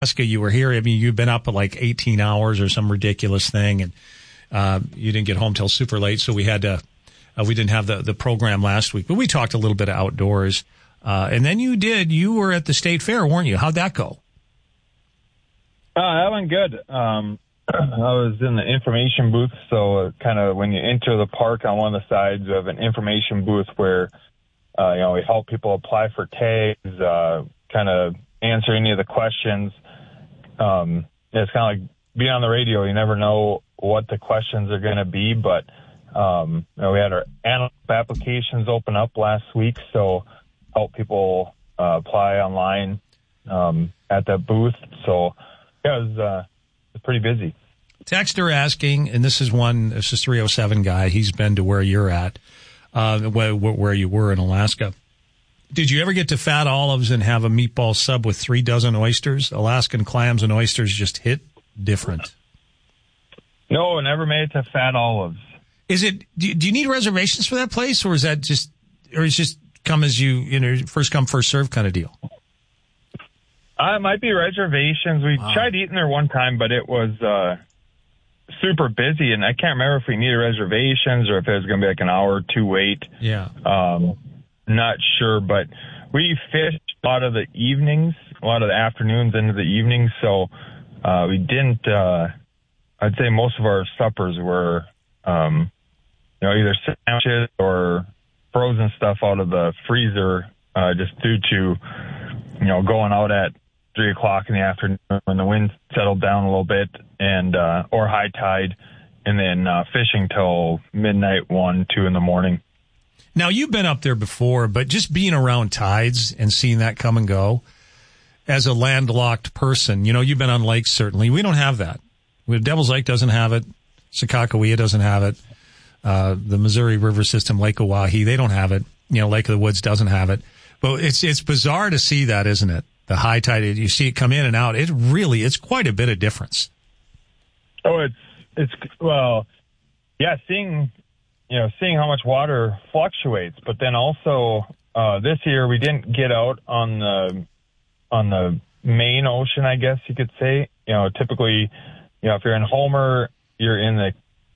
Alaska, you were here. I mean, you've been up at like 18 hours or some ridiculous thing, and you didn't get home till super late, so we had to. We didn't have the program last week, but we talked a little bit of outdoors. And then you were at the state fair, weren't you? How'd that go? That went good. I was in the information booth, so kind of when you enter the park on one of the sides of an information booth where, we help people apply for tags, kind of answer any of the questions. It's kind of like being on the radio. You never know what the questions are going to be, but we had our applications open up last week, so help people apply online at that booth. So yeah, it was pretty busy. Texter asking, and this is 307 guy. He's been to where you're at, where you were in Alaska. Did you ever get to Fat Olives and have a meatball sub with 3 dozen oysters? Alaskan clams and oysters just hit different. No, never made it to Fat Olives. Is it? Do you need reservations for that place, or is that just come as you first come first serve kind of deal? It might be reservations. We tried eating there one time, but it was super busy, and I can't remember if we needed reservations or if it was going to be like an hour or two wait. Yeah. Not sure, but we fished a lot of the evenings, a lot of the afternoons into the evenings, so we didn't. I'd say most of our suppers were. Either sandwiches or frozen stuff out of the freezer, just due to, going out at 3 o'clock in the afternoon when the wind settled down a little bit and, or high tide, and then, fishing till midnight, 1, 2 in the morning. Now, you've been up there before, but just being around tides and seeing that come and go as a landlocked person, you've been on lakes, certainly. We don't have that. Devil's Lake doesn't have it. Sakakawea doesn't have it. The Missouri River System, Lake Oahe, they don't have it. Lake of the Woods doesn't have it. But it's bizarre to see that, isn't it? The high tide, you see it come in and out. It's quite a bit of difference. Oh, seeing how much water fluctuates, but then also, this year we didn't get out on the main ocean, I guess you could say. Typically, if you're in Homer, you're in the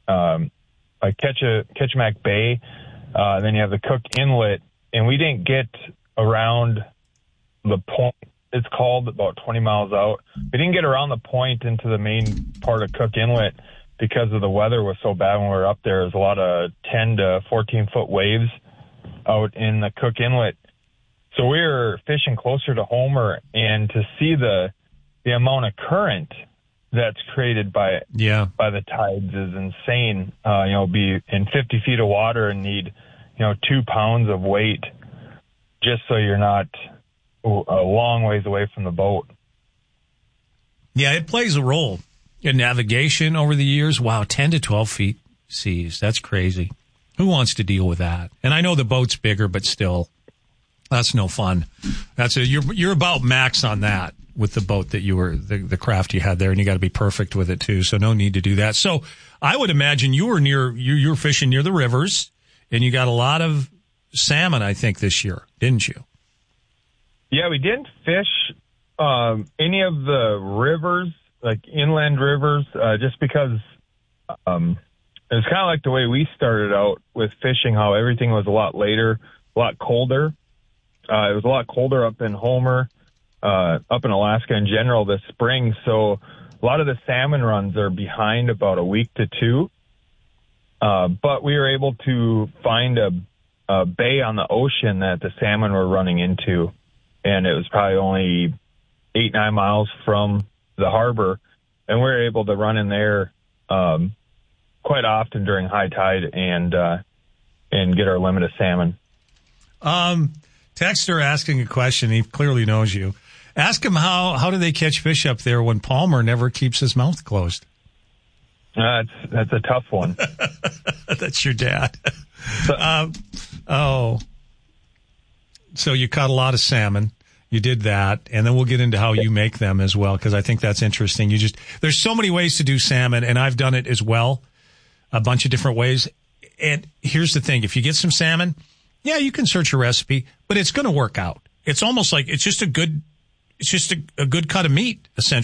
Ketchimak Bay, then you have the Cook Inlet, and we didn't get around the point. It's called about 20 miles out. We didn't get around the point into the main part of Cook Inlet because of the weather was so bad when we were up there. There's a lot of 10 to 14 foot waves out in the Cook Inlet. So we were fishing closer to Homer, and to see the amount of current that's created by the tides is insane. Be in 50 feet of water and need 2 pounds of weight just so you're not a long ways away from the boat. Yeah, it plays a role in navigation over the years. Wow, 10 to 12 feet seas. That's crazy. Who wants to deal with that? And I know the boat's bigger, but still, that's no fun. You're about max on that with the boat that you were, the craft you had there, and you got to be perfect with it too. So no need to do that. So I would imagine you were fishing near the rivers, and you got a lot of salmon, I think, this year, didn't you? Yeah, we didn't fish any of the rivers, like inland rivers, just because it was kind of like the way we started out with fishing, how everything was a lot later, a lot colder. It was a lot colder up in Homer, up in Alaska in general this spring. So a lot of the salmon runs are behind about a week to 2. But we were able to find a bay on the ocean that the salmon were running into. And it was probably only 8-9 miles from the harbor. And we were able to run in there quite often during high tide and get our limit of salmon. Texter asking a question. He clearly knows you. Ask him how do they catch fish up there when Palmer never keeps his mouth closed? That's a tough one. That's your dad. So you caught a lot of salmon. You did that, and then we'll get into how you make them as well, because I think that's interesting. There's so many ways to do salmon, and I've done it as well, a bunch of different ways. And here's the thing. If you get some salmon, yeah, you can search a recipe, but it's going to work out. It's almost like it's just a good it's just a good cut of meat, essentially.